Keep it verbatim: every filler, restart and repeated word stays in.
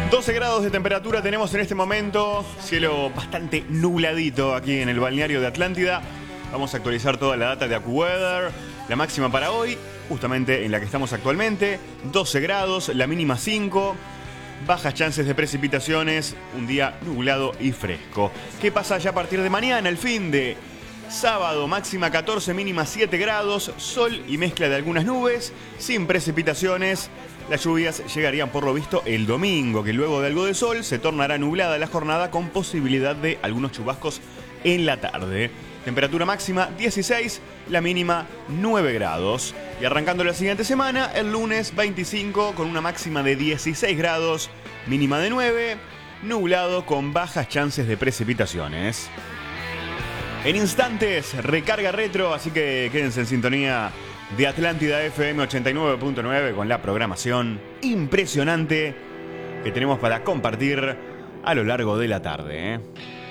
doce grados de temperatura tenemos en este momento, cielo bastante nubladito aquí en el balneario de Atlántida. Vamos a actualizar toda la data de AccuWeather. La máxima para hoy, justamente en la que estamos actualmente, doce grados, la mínima cinco, bajas chances de precipitaciones, un día nublado y fresco. ¿Qué pasa ya a partir de mañana, el fin de sábado? Máxima catorce, mínima siete grados, sol y mezcla de algunas nubes, sin precipitaciones. Las lluvias llegarían por lo visto el domingo, que luego de algo de sol se tornará nublada la jornada con posibilidad de algunos chubascos en la tarde. Temperatura máxima dieciséis, la mínima nueve grados. Y arrancando la siguiente semana, el lunes veinticinco con una máxima de dieciséis grados, mínima de nueve, nublado con bajas chances de precipitaciones. En instantes, recarga retro, así que quédense en sintonía de Atlántida F M ochenta y nueve punto nueve con la programación impresionante que tenemos para compartir a lo largo de la tarde, ¿eh?